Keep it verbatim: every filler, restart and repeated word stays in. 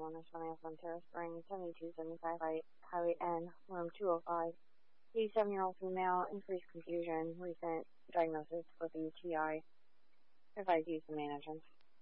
one is running from Terrace Spring, seventy-two seventy-five Highway N, room two oh five. eighty-seven-year-old female, increased confusion, recent diagnosis with U T I. Advise use the main entrance.